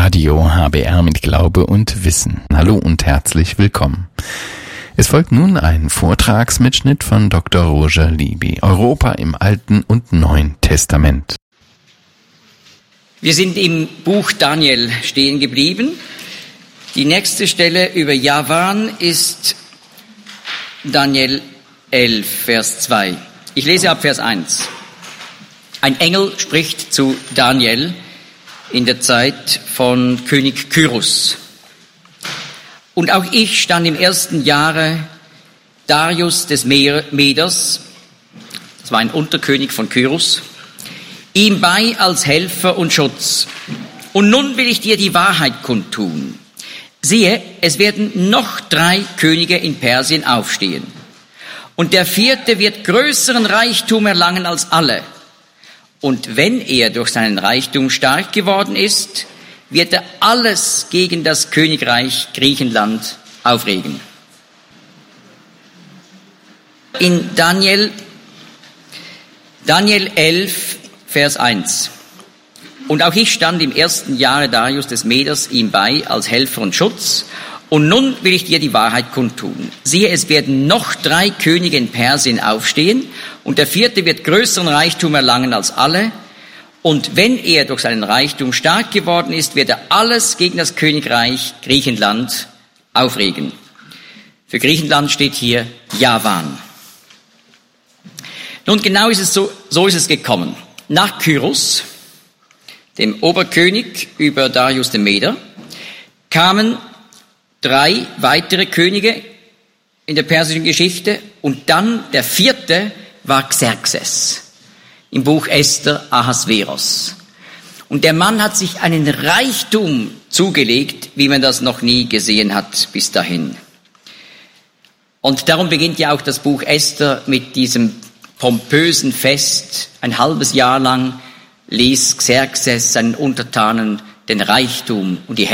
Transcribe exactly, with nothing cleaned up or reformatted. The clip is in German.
Radio H B R mit Glaube und Wissen. Hallo und herzlich willkommen. Es folgt nun ein Vortragsmitschnitt von Doktor Roger Libby, Europa im Alten und Neuen Testament. Wir sind im Buch Daniel stehen geblieben. Die nächste Stelle über Javan ist Daniel elf, Vers zwei. Ich lese ab Vers eins. Ein Engel spricht zu Daniel in der Zeit von König Kyrus. Und auch ich stand im ersten Jahre Darius des Meders, das war ein Unterkönig von Kyrus, ihm bei als Helfer und Schutz. Und nun will ich dir die Wahrheit kundtun. Siehe, es werden noch drei Könige in Persien aufstehen. Und der vierte wird größeren Reichtum erlangen als alle. Und wenn er durch seinen Reichtum stark geworden ist, wird er alles gegen das Königreich Griechenland aufregen. In Daniel, Daniel elf, Vers eins. Und auch ich stand im ersten Jahre Darius des Meders ihm bei als Helfer und Schutz. Und nun will ich dir die Wahrheit kundtun. Siehe, es werden noch drei Könige in Persien aufstehen, und der vierte wird größeren Reichtum erlangen als alle. Und wenn er durch seinen Reichtum stark geworden ist, wird er alles gegen das Königreich Griechenland aufregen. Für Griechenland steht hier Javan. Nun, genau ist es so, so ist es gekommen. Nach Kyrus, dem Oberkönig über Darius den Meder, kamen drei weitere Könige in der persischen Geschichte, und dann der vierte war Xerxes. Im Buch Esther Ahasveros. Und der Mann hat sich einen Reichtum zugelegt, wie man das noch nie gesehen hat bis dahin. Und darum beginnt ja auch das Buch Esther mit diesem pompösen Fest. Ein halbes Jahr lang ließ Xerxes seinen Untertanen den Reichtum und die